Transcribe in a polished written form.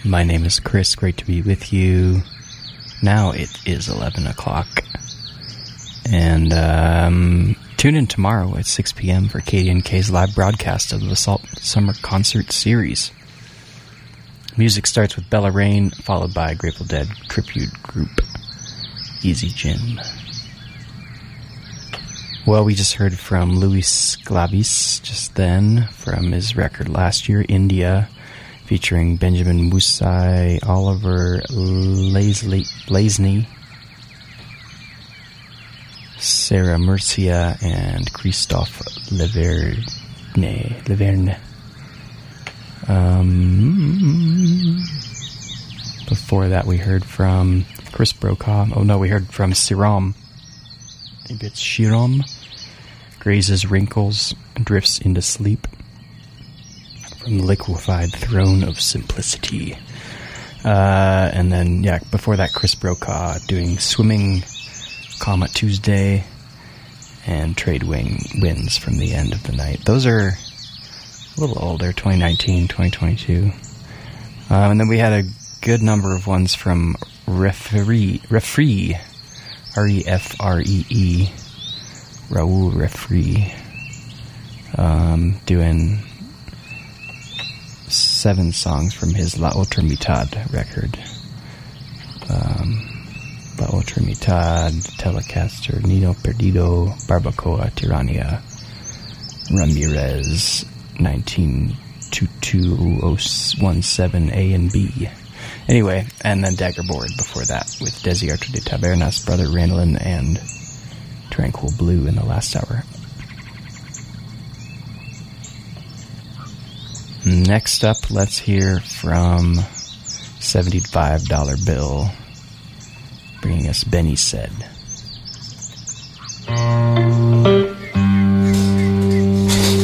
My name is Chris. Great to be with you. Now it is 11 o'clock. And tune in tomorrow at 6 p.m. for KDNK's live broadcast of the Assault Summer Concert Series. Music starts with Bella Rain, followed by Grateful Dead tribute group Easy Jim. Well, we just heard from Luis Glavis just then from his record last year, India, featuring Benjamin Musai, Oliver Lazeney, Sarah Murcia, and Christophe Laverne. Before that, we heard from Chris Brokaw. Oh no, we heard from Siram. Maybe it's Shiram. Grazes wrinkles, drifts into sleep. From the liquefied throne of simplicity. And then, yeah, before that, Chris Brokaw doing Swimming, Comet Tuesday, and Trade Winds from the End of the Night. Those are a little older, 2019, 2022. And then we had a good number of ones from Refree, R-E-F-R-E-E, Raul Refree, doing 7 songs from his La Otra Mitad record. La Otra Mitad, Telecaster, Nino Perdido, Barbacoa, Tirania, Ramirez, 1922-017 A and B. Anyway, and then Daggerboard before that with Desierto de Tabernas, Brother Randolin, and Tranquil Blue in the last hour. Next up, let's hear from $75 Bill, bringing us Benny Said.